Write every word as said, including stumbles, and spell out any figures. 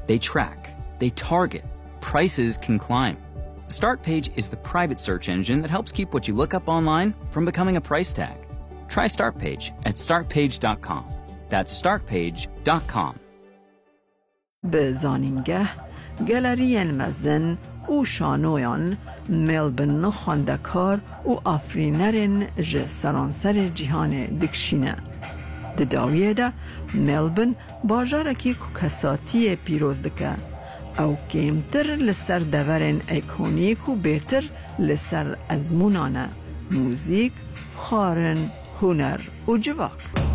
They track, they target, prices can climb. Startpage is the private search engine that helps keep what you look up online from becoming a price tag. Try Startpage at start page dot com. That's start page dot com. به زانینگه گالری مزن او شانویان ملبن خواندکار و آفرینرین ج سرانسر جهان دکشینه. ده داویه ده ملبن باجارکی کساتی پیروز دکه او کمتر لسر دورن ایکونیک و بهتر لسر ازمونانه موزیک، خارن، هنر و جواک.